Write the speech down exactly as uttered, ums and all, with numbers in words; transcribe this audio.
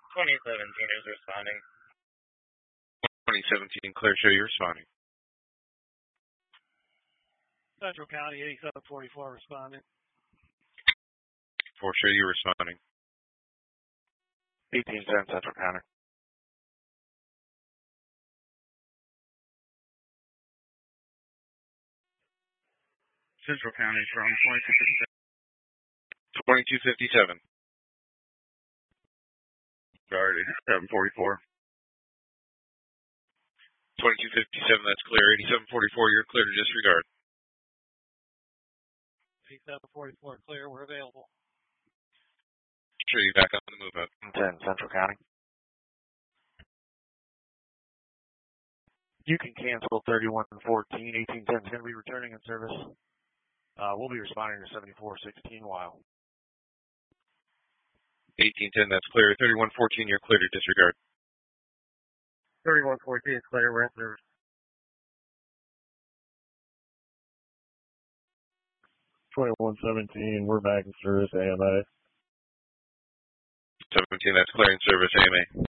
twenty seventeen is responding. twenty seventeen, clear show you responding. Central County eighty-seven forty-four responding. four show you responding. eighteen ten, Central County. Central County from twenty-two fifty-seven. twenty-two fifty-seven. Sorry, seven forty-four. twenty-two fifty-seven, that's clear. eighty-seven forty-four, you're clear to disregard. eighty-seven forty-four clear, we're available. Show you back on the move up. ten, Central County. You can cancel thirty-one fourteen. eighteen ten is going to be returning in service. Uh, we'll be responding to seventy-four sixteen while. eighteen ten, that's clear. thirty-one fourteen, you're clear to disregard. thirty-one fourteen is clear, we're in service. twenty-one seventeen, we're back in service, A M A. seventeen, that's clear in service, A M A.